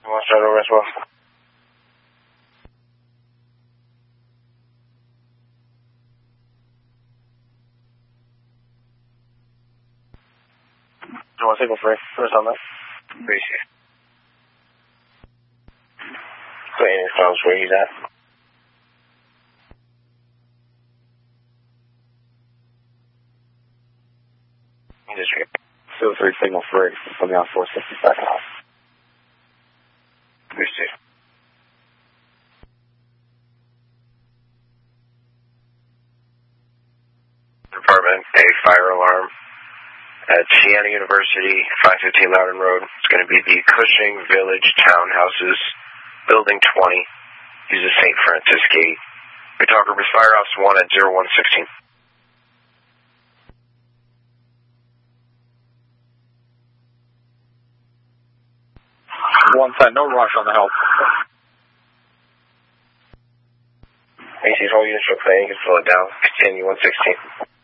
You want to start over as well? You want to signal first on that? Appreciate it. So Aiden knows where he's at. Just field 3 signal 3 from the 462nd off. Appreciate it. Department A fire alarm at Siena University, 515 Loudon Road. It's going to be the Cushing Village Townhouses, Building 20. Use the St. Francis Gate. We talk group is Fire Ops 1 at 0116. One side, no rush on the help. AC's whole units will play. You can slow it down. Continue 116.